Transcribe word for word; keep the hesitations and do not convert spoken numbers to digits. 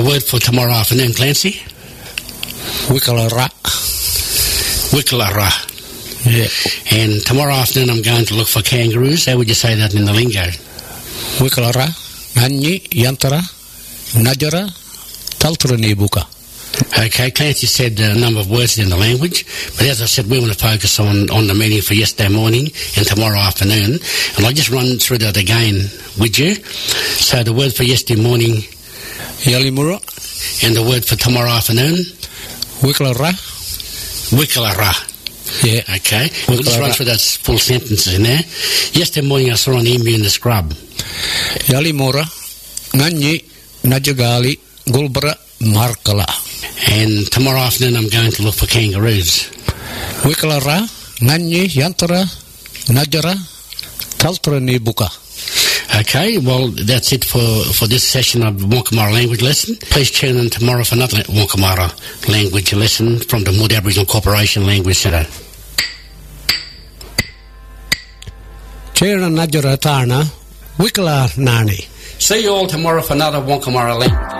word for tomorrow afternoon, Clancy? Wikalara. Wikalara. Yeah. And tomorrow afternoon I'm going to look for kangaroos. How would you say that in the lingo? Wikalara, Nanyi, Yantara, Najara, Taltra Nibuka. Okay, Clancy said a number of words in the language, but as I said, we want to focus on, on the meaning for yesterday morning and tomorrow afternoon. And I'll just run through that again with you. So the word for yesterday morning, Yalimura, and the word for tomorrow afternoon, Wikalara. Wikalara. Yeah. Okay. We'll just run through those full sentences in there. Yesterday morning I saw an emu in the scrub. Yalimura, Nanyi, Najagali, Gulbara, Markala. And tomorrow afternoon I'm going to look for kangaroos. Wikalara, Nanyi, Yantara, Najara, Taltra Nibuka. Okay, well, that's it for, for this session of Wonkamara language lesson. Please tune in tomorrow for another Wonkamara language lesson from the Mood Aboriginal Corporation Language Centre. Chera Najara Tarna, Wikala Nani. See you all tomorrow for another Wonkamara language.